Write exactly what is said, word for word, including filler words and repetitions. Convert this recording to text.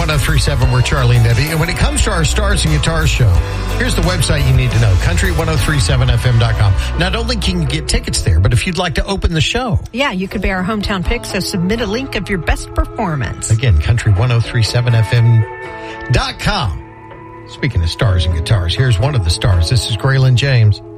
one oh three point seven, we're Charlie and Debbie. And when it comes to our Stars and Guitars show, here's the website you need to know, country ten thirty-seven f m dot com. Not only can you get tickets there, but if you'd like to open the show. Yeah, you could be our hometown pick, so submit a link of your best performance. Again, country ten thirty-seven f m dot com. Speaking of stars and guitars, here's one of the stars. This is Graylin James.